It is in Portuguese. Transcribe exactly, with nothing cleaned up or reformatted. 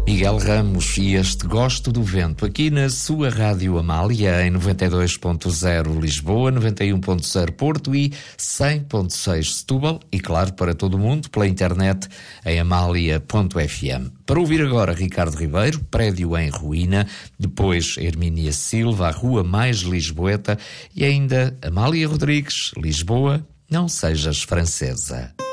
Miguel Ramos e este Gosto do Vento, aqui na sua Rádio Amália, em noventa e dois ponto zero Lisboa, noventa e um ponto zero Porto e cem ponto seis Setúbal, e claro, para todo o mundo, pela internet em amália ponto f m. Para ouvir agora Ricardo Ribeiro, Prédio em Ruína, depois Hermínia Silva, A Rua Mais Lisboeta, e ainda Amália Rodrigues, Lisboa, Não Sejas Francesa.